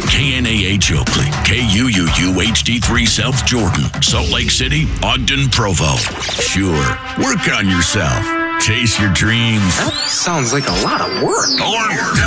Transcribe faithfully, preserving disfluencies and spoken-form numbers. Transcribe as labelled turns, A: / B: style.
A: K N A H Oakley, K U U U H D three South Jordan, Salt Lake City, Ogden, Provo. Sure, work on yourself. Chase your dreams.
B: That sounds like a lot of work.
A: Or